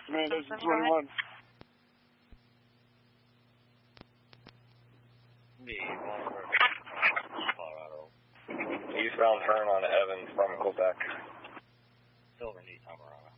Station 21. Colorado. Eastbound turn on Evans from Quebec. Silver Nissan Murano.